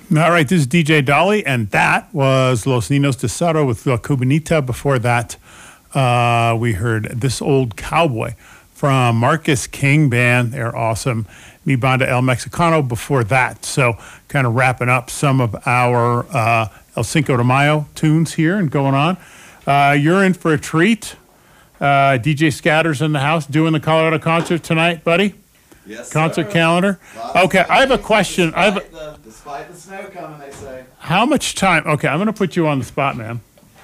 All right, this is DJ Dolly, and that was Los Ninos de Cerro with La Cubanita. Before that, we heard This Old Cowboy from Marcus King Band. They're awesome. Mi Banda El Mexicano before that. So kind of wrapping up some of our El Cinco de Mayo tunes here and going on. You're in for a treat. DJ Scatter's in the house doing the Colorado concert tonight, buddy. Yes, concert sir. Calendar. Okay, I have a question. Despite the snow coming, they say. How much time? Okay, I'm going to put you on the spot, man.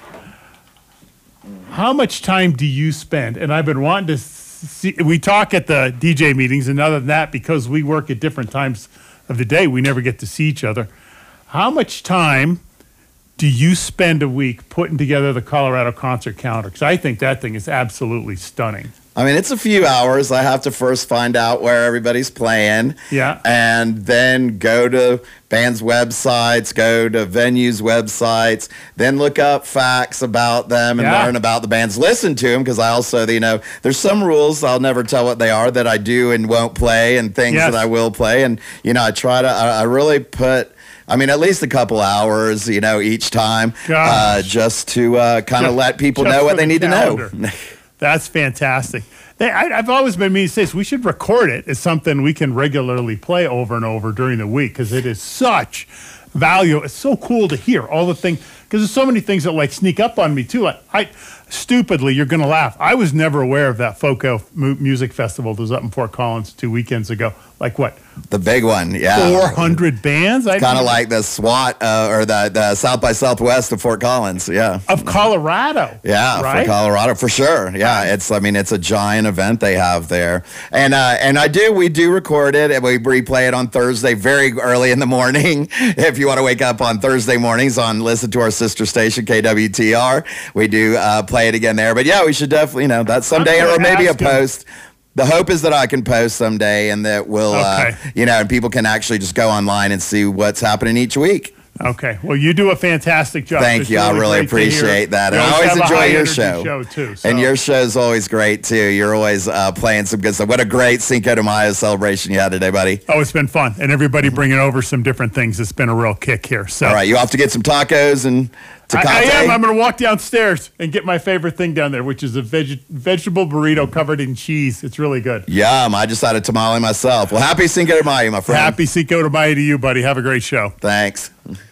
How much time do you spend? And I've been wanting to see. We talk at the DJ meetings, and other than that, because we work at different times of the day, we never get to see each other. How much time do you spend a week putting together the Colorado concert calendar? Because I think that thing is absolutely stunning. I mean, it's a few hours. I have to first find out where everybody's playing. Yeah. And then go to bands' websites, go to venues' websites, then look up facts about them and learn about the bands. Listen to them, because I also, there's some rules. I'll never tell what they are that I do and won't play, and things that I will play. And, I try to, I really put, at least a couple hours, each time, just to kind of let people know what they need to know. That's fantastic. I've always been meaning to say this. We should record it as something we can regularly play over and over during the week, because it is such value. It's so cool to hear all the things, because there's so many things that sneak up on me too. Stupidly, you're going to laugh. I was never aware of that FOCO music festival that was up in Fort Collins 2 weekends ago. Like what? The big one, yeah. 400 bands? Kind of like the SWAT or the South by Southwest of Fort Collins, yeah. Of Colorado. Yeah, right? For Colorado, for sure. Yeah, it's a giant event they have there. And we do record it, and we replay it on Thursday very early in the morning. If you want to wake up on Thursday mornings listen to our sister station, KWTR. We do play it again there. But yeah, we should definitely, that's someday, or maybe a post. The hope is that I can post someday, and that we'll, and people can actually just go online and see what's happening each week. Okay. Well, you do a fantastic job. Thank you. I really appreciate that. And I always enjoy your show too. And your show's always great, too. You're always playing some good stuff. What a great Cinco de Mayo celebration you had today, buddy. Oh, it's been fun. And everybody bringing over some different things. It's been a real kick here. So. All right. You have to get some tacos and tecate? I am. I'm going to walk downstairs and get my favorite thing down there, which is a vegetable burrito covered in cheese. It's really good. Yum. I just had a tamale myself. Well, happy Cinco de Mayo, my friend. Happy Cinco de Mayo to you, buddy. Have a great show. Thanks.